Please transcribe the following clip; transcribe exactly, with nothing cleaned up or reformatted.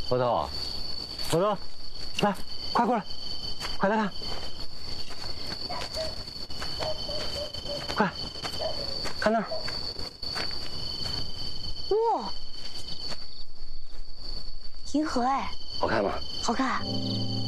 头头，头头，来，快过来，快来看，快，看那儿。 哇，银河哎， 好看吗？ 好看。